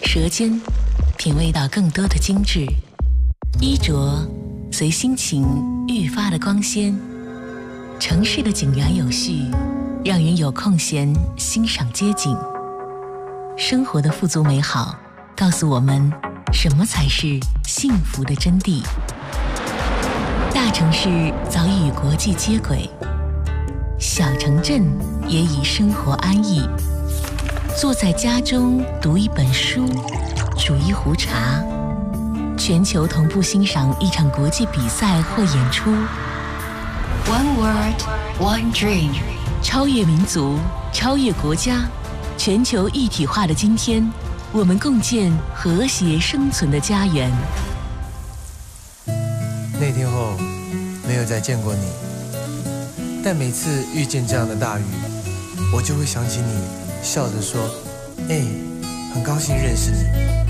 舌尖，品味到更多的精致。衣着随心情愈发的光鲜。城市的井然有序，让人有空闲欣赏街景。生活的富足美好，告诉我们什么才是幸福的真谛。大城市早已与国际接轨，小城镇也已生活安逸。坐在家中读一本书，煮一壶茶，全球同步欣赏一场国际比赛或演出。 One word, one dream。 超越民族，超越国家，全球一体化的今天，我们共建和谐生存的家园。 那天后，没有再见过你，但每次遇见这样的大雨，我就会想起你，笑着说：“很高兴认识你。”